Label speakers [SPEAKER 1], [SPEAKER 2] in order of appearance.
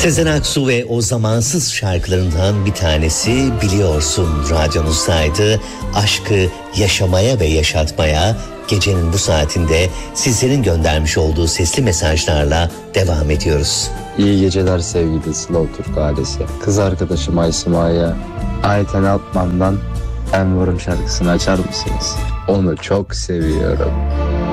[SPEAKER 1] Sezen Aksu ve o zamansız şarkılarından bir tanesi Biliyorsun radyonuzdaydı. Aşkı yaşamaya ve yaşatmaya gecenin bu saatinde sizlerin göndermiş olduğu sesli mesajlarla devam ediyoruz.
[SPEAKER 2] İyi geceler sevgili Slow Türk ailesi. Kız arkadaşım Aysima'ya Ayten Altman'dan Ben Varım şarkısını açar mısınız? Onu çok seviyorum.